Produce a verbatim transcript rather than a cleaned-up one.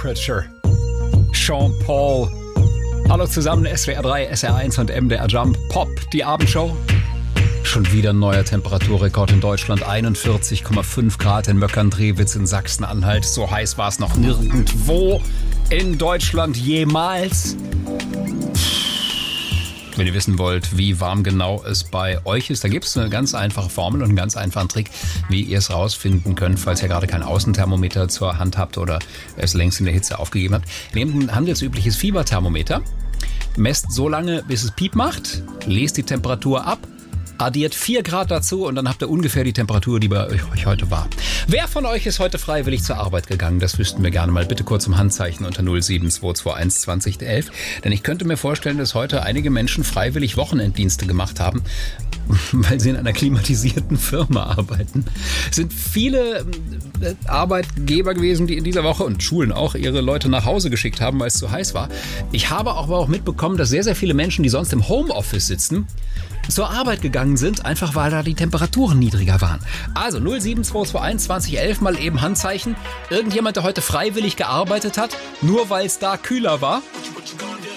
Temperature. Sean Paul. Hallo zusammen, S W R drei, S R eins und M D R Jump. Pop, die Abendshow. Schon wieder ein neuer Temperaturrekord in Deutschland. einundvierzig Komma fünf Grad in Möckern-Drewitz in Sachsen-Anhalt. So heiß war es noch nirgendwo in Deutschland jemals. Wenn ihr wissen wollt, wie warm genau es bei euch ist, da gibt es eine ganz einfache Formel und einen ganz einfachen Trick, wie ihr es rausfinden könnt, falls ihr gerade kein Außenthermometer zur Hand habt oder es längst in der Hitze aufgegeben habt. Nehmt ein handelsübliches Fieberthermometer, messt so lange, bis es Piep macht, lest die Temperatur ab, addiert vier Grad dazu und dann habt ihr ungefähr die Temperatur, die bei euch heute war. Wer von euch ist heute freiwillig zur Arbeit gegangen? Das wüssten wir gerne mal. Bitte kurz um Handzeichen unter null sieben zwei zwei eins zwanzig elf. Denn ich könnte mir vorstellen, dass heute einige Menschen freiwillig Wochenenddienste gemacht haben, weil sie in einer klimatisierten Firma arbeiten. Es sind viele Arbeitgeber gewesen, die in dieser Woche und Schulen auch ihre Leute nach Hause geschickt haben, weil es zu heiß war. Ich habe aber auch mitbekommen, dass sehr, sehr viele Menschen, die sonst im Homeoffice sitzen, zur Arbeit gegangen sind, einfach weil da die Temperaturen niedriger waren. Also null sieben zwei zwei eins zwanzig elf mal eben Handzeichen. Irgendjemand, der heute freiwillig gearbeitet hat, nur weil es da kühler war.